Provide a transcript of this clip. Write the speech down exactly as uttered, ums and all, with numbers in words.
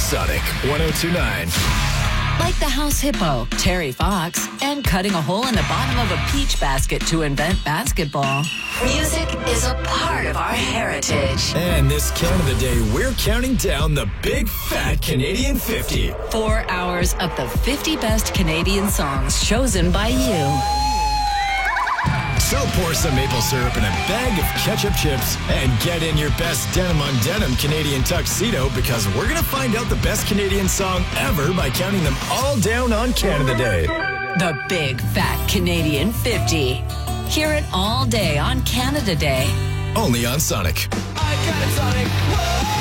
Sonic one oh two point nine. Like the house hippo, Terry Fox, and cutting a hole in the bottom of a peach basket to invent basketball. Music is a part of our heritage. And this Canada Day, we're counting down the big fat Canadian fifty. Four hours of the fifty best Canadian songs chosen by you. So pour some maple syrup in a bag of ketchup chips and get in your best denim on denim Canadian tuxedo, because we're going to find out the best Canadian song ever by counting them all down on Canada Day. The Big Fat Canadian fifty. Hear it all day on Canada Day. Only on Sonic. I got it, Sonic. Whoa!